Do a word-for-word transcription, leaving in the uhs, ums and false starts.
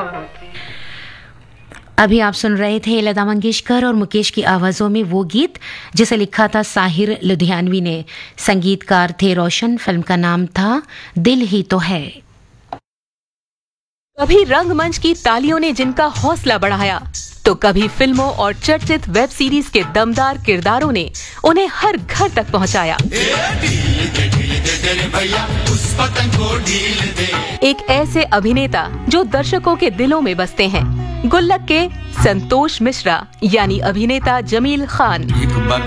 अभी आप सुन रहे थे लता मंगेशकर और मुकेश की आवाज़ों में वो गीत जिसे लिखा था साहिर लुधियानवी ने। संगीतकार थे रोशन। फिल्म का नाम था दिल ही तो है। कभी रंगमंच की तालियों ने जिनका हौसला बढ़ाया, तो कभी फिल्मों और चर्चित वेब सीरीज के दमदार किरदारों ने उन्हें हर घर तक पहुंचाया। एक ऐसे अभिनेता जो दर्शकों के दिलों में बसते हैं, गुल्लक के संतोष मिश्रा यानी अभिनेता जमील खान।